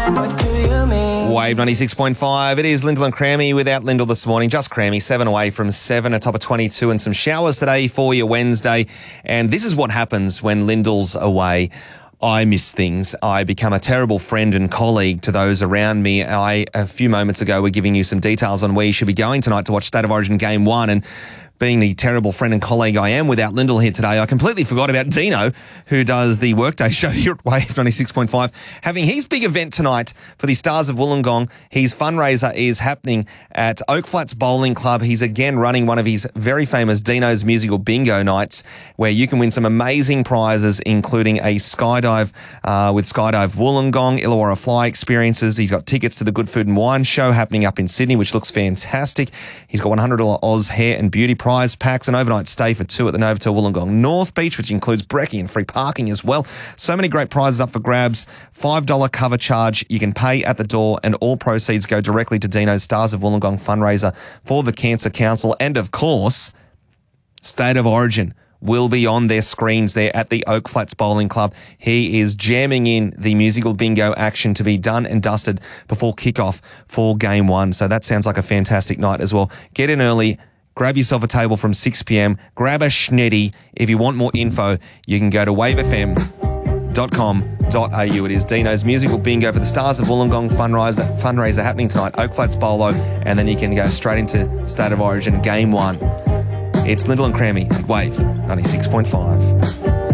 What do you mean? Wave 96.5. It is Lyndall and Crammy without Lyndall this morning. Just Crammy, 7 away from 7, a top of 22 and some showers today for your Wednesday. And this is what happens when Lyndall's away. I miss things. I become a terrible friend and colleague to those around me. A few moments ago, were giving you some details on where you should be going tonight to watch State of Origin Game 1. And being the terrible friend and colleague I am without Lyndall here today, I completely forgot about Dino, who does the Workday show here at Wave 96.5, having his big event tonight for the Stars of Wollongong. His fundraiser is happening at Oak Flats Bowling Club. He's again running one of his very famous Dino's Musical Bingo nights, where you can win some amazing prizes, including a skydive with Skydive Wollongong, Illawarra Fly experiences. He's got tickets to the Good Food and Wine show happening up in Sydney, which looks fantastic. He's got $100 Oz hair and beauty prize packs, an overnight stay for 2 at the Novotel Wollongong North Beach, which includes brekkie and free parking as well. So many great prizes up for grabs. $5 cover charge you can pay at the door, and all proceeds go directly to Dino's Stars of Wollongong fundraiser for the Cancer Council. And of course, State of Origin will be on their screens there at the Oak Flats Bowling Club. He is jamming in the musical bingo action to be done and dusted before kickoff for Game 1. So that sounds like a fantastic night as well. Get in early. Grab yourself a table from 6 p.m. Grab a schnetty. If you want more info, you can go to wavefm.com.au. It is Dino's Musical Bingo for the Stars of Wollongong fundraiser happening tonight, Oak Flats Bowlo, and then you can go straight into State of Origin Game 1. It's Lyndall and Crammy at Wave 96.5.